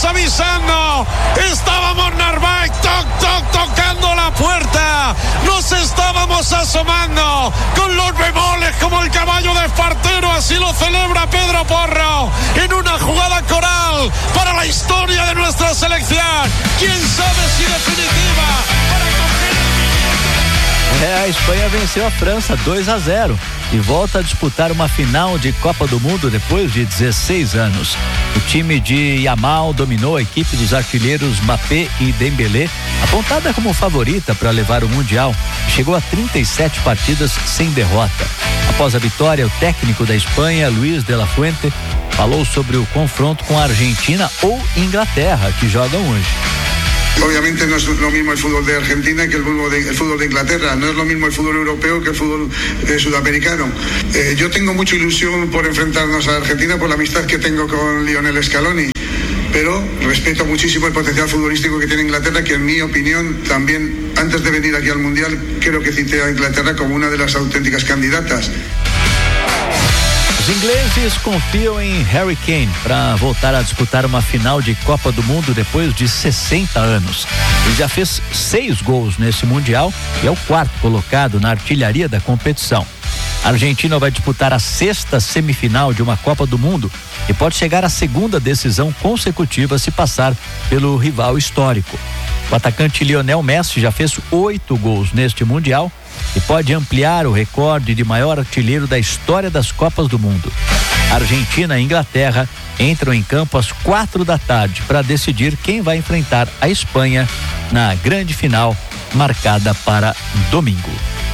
estábamos avisando, estábamos Narváez, tocando la puerta, nos estábamos asomando con los bemoles como el caballo de Espartero, así lo celebra Pedro Porro en una jugada coral para la historia de nuestra selección. Quién sabe si definitiva para coger a Espanha venceu a França 2-0 e volta a disputar uma final de Copa do Mundo depois de 16 anos. O time de Yamal dominou a equipe dos artilheiros Mbappé e Dembélé, apontada como favorita para levar o Mundial, chegou a 37 partidas sem derrota. Após a vitória, o técnico da Espanha, Luis de la Fuente, falou sobre o confronto com a Argentina ou Inglaterra, que jogam hoje. Obviamente no es lo mismo el fútbol de Argentina que el fútbol de Inglaterra, no es lo mismo el fútbol europeo que el fútbol sudamericano. Yo tengo mucha ilusión por enfrentarnos a Argentina por la amistad que tengo con Lionel Scaloni, pero respeto muchísimo el potencial futbolístico que tiene Inglaterra, que en mi opinión también, antes de venir aquí al Mundial, creo que cité a Inglaterra como una de las auténticas candidatas. Os ingleses confiam em Harry Kane para voltar a disputar uma final de Copa do Mundo depois de 60 anos. Ele já fez 6 gols nesse Mundial e é o 4º colocado na artilharia da competição. A Argentina vai disputar a 6ª semifinal de uma Copa do Mundo e pode chegar à 2ª decisão consecutiva se passar pelo rival histórico. O atacante Lionel Messi já fez 8 gols neste Mundial e pode ampliar o recorde de maior artilheiro da história das Copas do Mundo. Argentina e Inglaterra entram em campo às 4 da tarde para decidir quem vai enfrentar a Espanha na grande final marcada para domingo.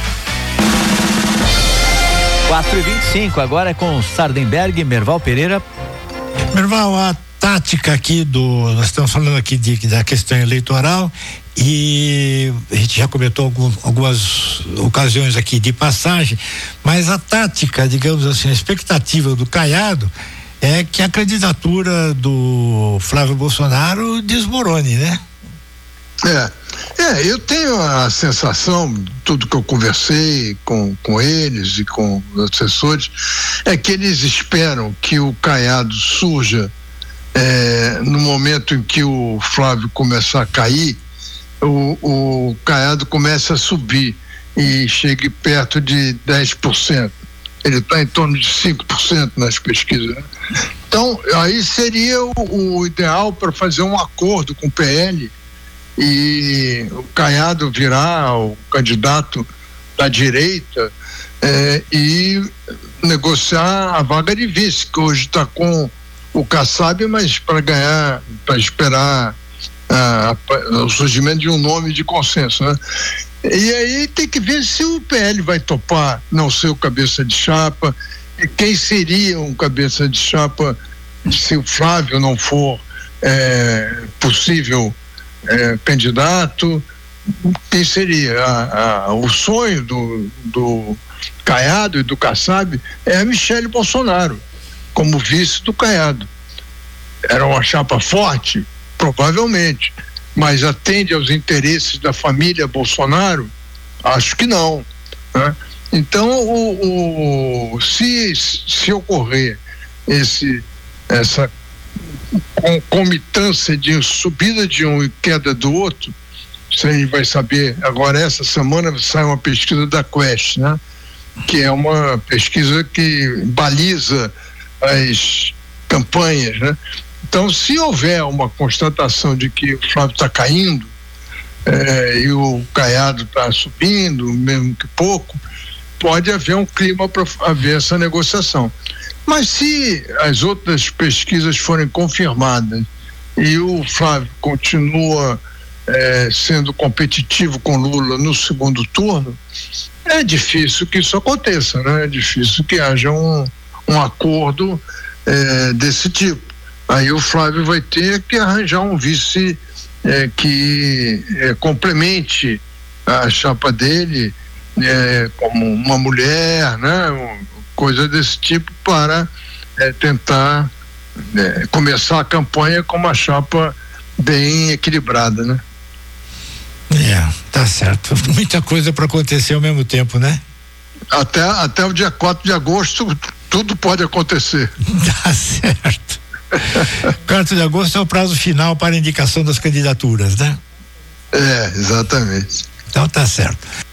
4h25, agora é com Sardenberg e Merval Pereira. Merval, a tática aqui nós estamos falando aqui da questão eleitoral e a gente já comentou algumas ocasiões aqui de passagem, mas a tática, digamos assim, a expectativa do Caiado é que a candidatura do Flávio Bolsonaro desmorone, né? Eu tenho a sensação, tudo que eu conversei com eles e com os assessores, é que eles esperam que o Caiado surja no momento em que o Flávio começar a cair, o Caiado começa a subir e chegue perto de 10%. Ele está em torno de 5% nas pesquisas, né? Então, aí seria o ideal para fazer um acordo com o PL e o Caiado virar o candidato da direita e negociar a vaga de vice, que hoje está com o Kassab, mas para esperar o surgimento de um nome de consenso, né? E aí tem que ver se o PL vai topar não ser o cabeça de chapa, e quem seria um cabeça de chapa se o Flávio não for possível candidato. Quem seria? O sonho do Caiado e do Kassab é a Michele Bolsonaro como vice do Caiado. Era uma chapa forte? Provavelmente, mas atende aos interesses da família Bolsonaro? Acho que não, né? Então, se ocorrer essa concomitância de subida de um e queda do outro, você vai saber. Agora, essa semana sai uma pesquisa da Quest, né? Que é uma pesquisa que baliza as campanhas, né? Então, se houver uma constatação de que o Flávio está caindo e o Caiado está subindo, mesmo que pouco, pode haver um clima para haver essa negociação. Mas se as outras pesquisas forem confirmadas e o Flávio continua sendo competitivo com Lula no segundo turno, é difícil que isso aconteça, né? É difícil que haja um acordo desse tipo. Aí o Flávio vai ter que arranjar um vice que complemente a chapa dele, como uma mulher, né? Coisa desse tipo, para tentar começar a campanha com uma chapa bem equilibrada, né? Tá certo. Muita coisa para acontecer ao mesmo tempo, né? Até o dia 4 de agosto tudo pode acontecer. Tá certo. 4 de agosto é o prazo final para a indicação das candidaturas, né? Exatamente. Então tá certo.